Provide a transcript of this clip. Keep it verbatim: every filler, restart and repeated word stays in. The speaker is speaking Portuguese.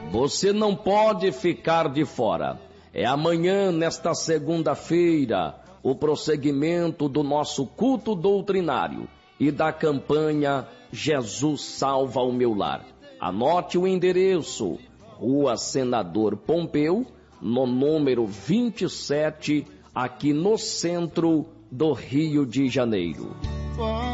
Você não pode ficar de fora. É amanhã, nesta segunda-feira, o prosseguimento do nosso culto doutrinário e da campanha Jesus Salva o Meu Lar. Anote o endereço: Rua Senador Pompeu, no número vinte e sete, aqui no centro do Rio de Janeiro.